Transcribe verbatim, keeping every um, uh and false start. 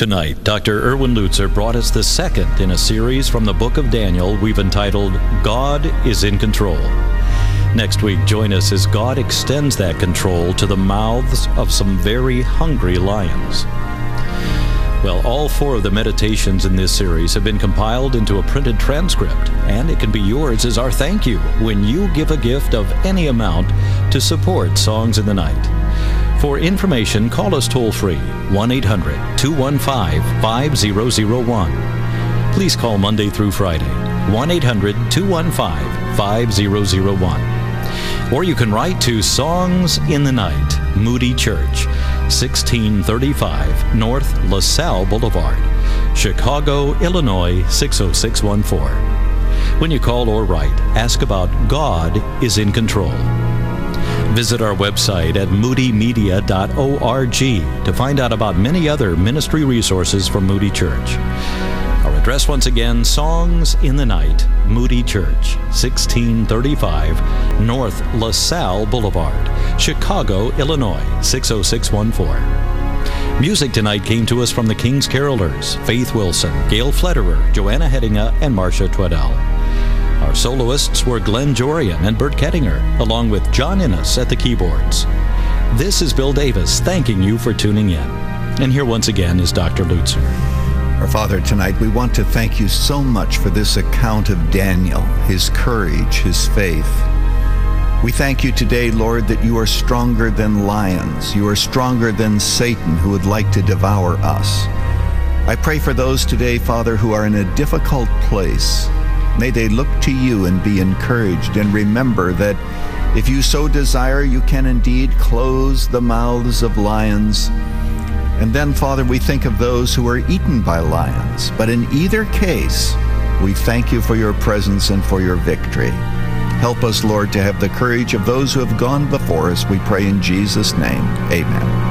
Tonight, Doctor Erwin Lutzer brought us the second in a series from the book of Daniel we've entitled, God is in Control. Next week, join us as God extends that control to the mouths of some very hungry lions. Well, all four of the meditations in this series have been compiled into a printed transcript, and it can be yours as our thank you when you give a gift of any amount to support Songs in the Night. For information, call us toll-free, one eight hundred two one five five zero zero one. Please call Monday through Friday, one eight hundred two one five five zero zero one. Or you can write to Songs in the Night, Moody Church, sixteen thirty-five North LaSalle Boulevard, Chicago, Illinois, six oh six one four. When you call or write, ask about God is in Control. Visit our website at moody media dot org to find out about many other ministry resources from Moody Church. Our address once again, Songs in the Night, Moody Church, sixteen thirty-five North LaSalle Boulevard, Chicago, Illinois, six oh six one four. Music tonight came to us from the King's Carolers, Faith Wilson, Gail Flederer, Joanna Hedinga, and Marcia Twaddell. Our soloists were Glenn Jorian and Bert Kettinger, along with John Innes at the keyboards. This is Bill Davis thanking you for tuning in. And here once again is Doctor Lutzer. Our Father, tonight we want to thank you so much for this account of Daniel, his courage, his faith. We thank you today, Lord, that you are stronger than lions. You are stronger than Satan, who would like to devour us. I pray for those today, Father, who are in a difficult place. May they look to you and be encouraged, and remember that if you so desire, you can indeed close the mouths of lions. And then, Father, we think of those who are eaten by lions. But in either case, we thank you for your presence and for your victory. Help us, Lord, to have the courage of those who have gone before us. We pray in Jesus' name. Amen.